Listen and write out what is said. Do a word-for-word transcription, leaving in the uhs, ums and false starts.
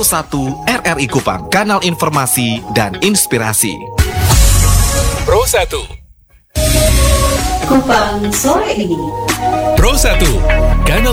satu R R I Kupang, kanal informasi dan inspirasi. Pro satu Kupang sore ini. Pro satu, kanal